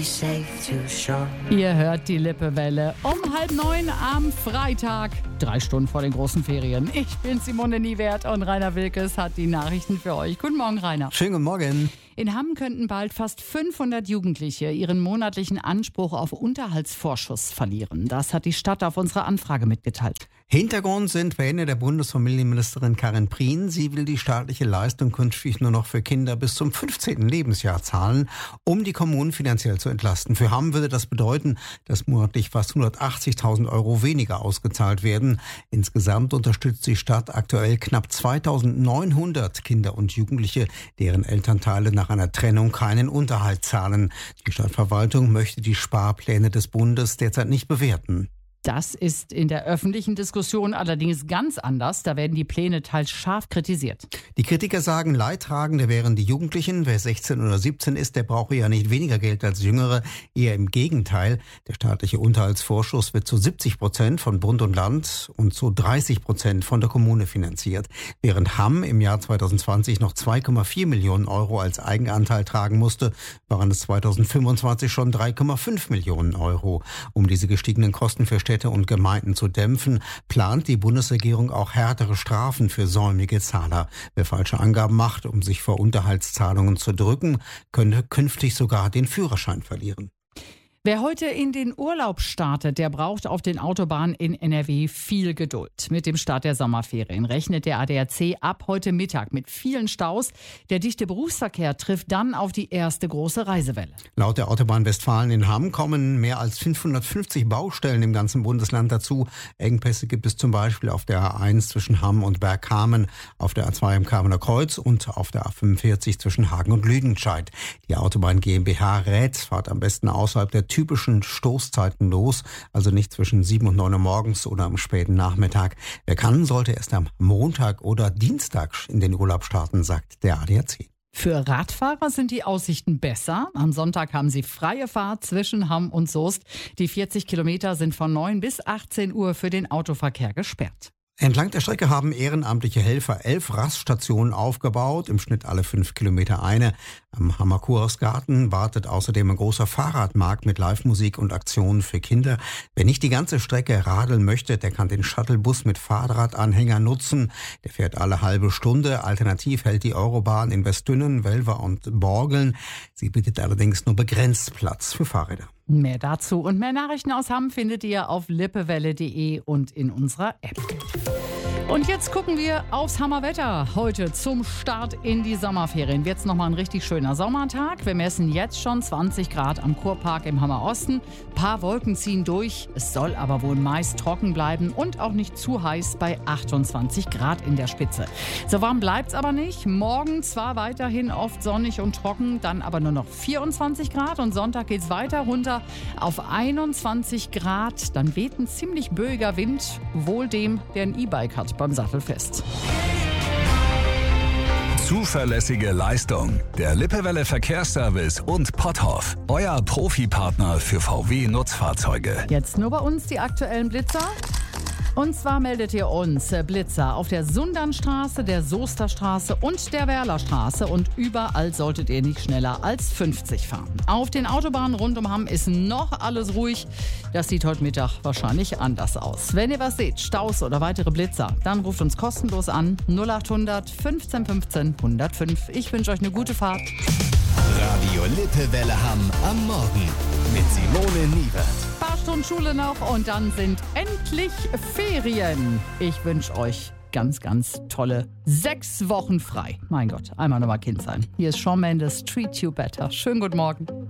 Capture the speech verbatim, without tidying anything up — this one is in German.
safe to shore. Ihr hört die Lippewelle um halb neun am Freitag. Drei Stunden vor den großen Ferien. Ich bin Simone Niewert und Rainer Wilkes hat die Nachrichten für euch. Guten Morgen, Rainer. Schönen guten Morgen. In Hamm könnten bald fast fünfhundert Jugendliche ihren monatlichen Anspruch auf Unterhaltsvorschuss verlieren. Das hat die Stadt auf unsere Anfrage mitgeteilt. Hintergrund sind Pläne der Bundesfamilienministerin Karin Prien. Sie will die staatliche Leistung künftig nur noch für Kinder bis zum fünfzehnten Lebensjahr zahlen, um die Kommunen finanziell zu entlasten. Für Hamm würde das bedeuten, dass monatlich fast hundertachtzigtausend Euro weniger ausgezahlt werden. Insgesamt unterstützt die Stadt aktuell knapp zweitausendneunhundert Kinder und Jugendliche, deren Elternteile nach einer Trennung keinen Unterhalt zahlen. Die Stadtverwaltung möchte die Sparpläne des Bundes derzeit nicht bewerten. Das ist in der öffentlichen Diskussion allerdings ganz anders. Da werden die Pläne teils scharf kritisiert. Die Kritiker sagen, Leidtragende wären die Jugendlichen. Wer sechzehn oder siebzehn ist, der brauche ja nicht weniger Geld als Jüngere. Eher im Gegenteil. Der staatliche Unterhaltsvorschuss wird zu siebzig Prozent von Bund und Land und zu dreißig Prozent von der Kommune finanziert. Während Hamm im Jahr zweitausendzwanzig noch zwei Komma vier Millionen Euro als Eigenanteil tragen musste, waren es zweitausendfünfundzwanzig schon drei Komma fünf Millionen Euro. Um diese gestiegenen Kosten für Städte und Gemeinden zu dämpfen, plant die Bundesregierung auch härtere Strafen für säumige Zahler. Wer falsche Angaben macht, um sich vor Unterhaltszahlungen zu drücken, könnte künftig sogar den Führerschein verlieren. Wer heute in den Urlaub startet, der braucht auf den Autobahnen in N R W viel Geduld. Mit dem Start der Sommerferien rechnet der A D A C ab heute Mittag mit vielen Staus. Der dichte Berufsverkehr trifft dann auf die erste große Reisewelle. Laut der Autobahn Westfalen in Hamm kommen mehr als fünfhundertfünfzig Baustellen im ganzen Bundesland dazu. Engpässe gibt es zum Beispiel auf der A eins zwischen Hamm und Bergkamen, auf der A zwei im Kamener Kreuz und auf der A fünfundvierzig zwischen Hagen und Lüdenscheid. Die Autobahn GmbH rät, fahrt am besten außerhalb der typischen Stoßzeiten los, also nicht zwischen sieben und neun Uhr morgens oder am späten Nachmittag. Wer kann, sollte erst am Montag oder Dienstag in den Urlaub starten, sagt der A D A C. Für Radfahrer sind die Aussichten besser. Am Sonntag haben sie freie Fahrt zwischen Hamm und Soest. Die vierzig Kilometer sind von neun bis achtzehn Uhr für den Autoverkehr gesperrt. Entlang der Strecke haben ehrenamtliche Helfer elf Raststationen aufgebaut, im Schnitt alle fünf Kilometer eine. Am Hammer Kurhausgarten wartet außerdem ein großer Fahrradmarkt mit Live-Musik und Aktionen für Kinder. Wer nicht die ganze Strecke radeln möchte, der kann den Shuttlebus mit Fahrradanhänger nutzen. Der fährt alle halbe Stunde. Alternativ hält die Eurobahn in Westdünnen, Welver und Borgeln. Sie bietet allerdings nur begrenzt Platz für Fahrräder. Mehr dazu und mehr Nachrichten aus Hamm findet ihr auf lippewelle punkt de und in unserer App. Und jetzt gucken wir aufs Hammerwetter. Heute zum Start in die Sommerferien wird es nochmal ein richtig schöner Sommertag. Wir messen jetzt schon zwanzig Grad am Kurpark im Hammerosten. Ein paar Wolken ziehen durch. Es soll aber wohl meist trocken bleiben und auch nicht zu heiß bei achtundzwanzig Grad in der Spitze. So warm bleibt es aber nicht. Morgen zwar weiterhin oft sonnig und trocken, dann aber nur noch vierundzwanzig Grad. Und Sonntag geht es weiter runter auf einundzwanzig Grad. Dann weht ein ziemlich böiger Wind, wohl dem, der ein E-Bike hat beim Sattelfest. Zuverlässige Leistung. Der Lippewelle Verkehrsservice und Potthoff. Euer Profipartner für V W-Nutzfahrzeuge. Jetzt nur bei uns die aktuellen Blitzer. Und zwar meldet ihr uns Blitzer auf der Sundernstraße, der Soesterstraße und der Werlerstraße. Und überall solltet ihr nicht schneller als fünfzig fahren. Auf den Autobahnen rund um Hamm ist noch alles ruhig. Das sieht heute Mittag wahrscheinlich anders aus. Wenn ihr was seht, Staus oder weitere Blitzer, dann ruft uns kostenlos an null achthundert fünfzehn fünfzehn hundertfünf. Ich wünsche euch eine gute Fahrt. Radio Lippewelle Hamm am Morgen mit Simone Niewert. Ein paar Stunden Schule noch und dann sind endlich Ferien. Ich wünsche euch ganz, ganz tolle sechs Wochen frei. Mein Gott, einmal nochmal Kind sein. Hier ist Shawn Mendes, Treat You Better. Schönen guten Morgen.